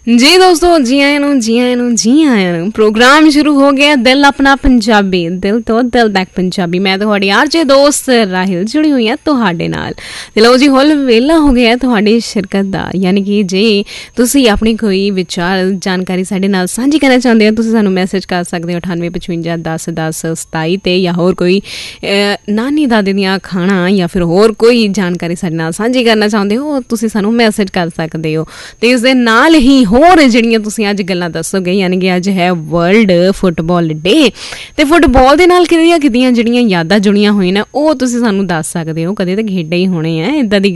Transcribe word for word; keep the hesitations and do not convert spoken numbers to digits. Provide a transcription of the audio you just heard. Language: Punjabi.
ਜੀ ਦੋਸਤੋ, ਜੀ ਆਇਆਂ ਨੂੰ ਜੀ ਆਇਆਂ ਨੂੰ ਜੀ ਆਇਆਂ ਨੂੰ। ਪ੍ਰੋਗਰਾਮ ਸ਼ੁਰੂ ਹੋ ਗਿਆ ਦਿਲ ਆਪਣਾ ਪੰਜਾਬੀ, ਦਿਲ ਤੋਂ ਦਿਲ ਤੱਕ ਪੰਜਾਬੀ। ਮੈਂ ਤੁਹਾਡੀ ਆਰਜੇ ਦੋਸਤ ਰਾਹਿਲ ਜੁੜੀ ਹੋਈ ਹਾਂ ਤੁਹਾਡੇ ਨਾਲ। ਤੇ ਲਓ ਜੀ, ਹੁਣ ਵੇਲਾ ਹੋ ਗਿਆ ਤੁਹਾਡੀ ਸ਼ਿਰਕਤ ਦਾ। ਯਾਨੀ ਕਿ ਜੇ ਤੁਸੀਂ ਆਪਣੀ ਕੋਈ ਵਿਚਾਰ ਜਾਣਕਾਰੀ ਸਾਡੇ ਨਾਲ ਸਾਂਝੀ ਕਰਨਾ ਚਾਹੁੰਦੇ ਹੋ, ਤੁਸੀਂ ਸਾਨੂੰ ਮੈਸੇਜ ਕਰ ਸਕਦੇ ਹੋ ਅਠਾਨਵੇਂ ਪਚਵੰਜਾ ਦਸ ਦਸ ਸਤਾਈ 'ਤੇ, ਜਾਂ ਹੋਰ ਕੋਈ ਨਾਨੀ ਦਾਦੀ ਦੀਆਂ ਖਾਣਾ ਜਾਂ ਫਿਰ ਹੋਰ ਕੋਈ ਜਾਣਕਾਰੀ ਸਾਡੇ ਨਾਲ ਸਾਂਝੀ ਕਰਨਾ ਚਾਹੁੰਦੇ ਹੋ, ਤੁਸੀਂ ਸਾਨੂੰ ਮੈਸੇਜ ਕਰ ਸਕਦੇ ਹੋ। ਅਤੇ ਇਸ ਦੇ ਨਾਲ ਹੀ ਹੋਰ ਜਿਹੜੀਆਂ ਤੁਸੀਂ ਅੱਜ ਗੱਲਾਂ ਦੱਸੋਗੇ, ਯਾਨੀ ਕਿ ਅੱਜ ਹੈ ਵਰਲਡ ਫੁੱਟਬਾਲ ਡੇ, ਅਤੇ ਫੁੱਟਬਾਲ ਦੇ ਨਾਲ ਕਿਹੜੀਆਂ ਕਿਹਦੀਆਂ ਜਿਹੜੀਆਂ ਯਾਦਾਂ ਜੁੜੀਆਂ ਹੋਈਆਂ ਨੇ ਉਹ ਤੁਸੀਂ ਸਾਨੂੰ ਦੱਸ ਸਕਦੇ ਹੋ। ਕਦੇ ਤਾਂ ਖੇਡੇ ਹੀ ਹੋਣੇ ਆ, ਇੱਦਾਂ ਦੀ